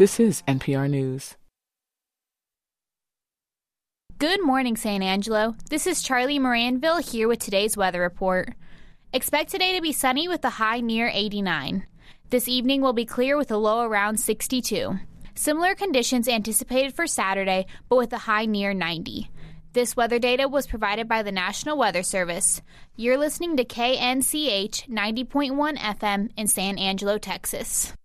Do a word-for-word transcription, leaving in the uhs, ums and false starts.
This is N P R News. Good morning, San Angelo. This is Charlie Moranville here with today's weather report. Expect today to be sunny with a high near eighty-nine. This evening will be clear with a low around sixty-two. Similar conditions anticipated for Saturday, but with a high near ninety. This weather data was provided by the National Weather Service. You're listening to K N C H ninety point one F M in San Angelo, Texas.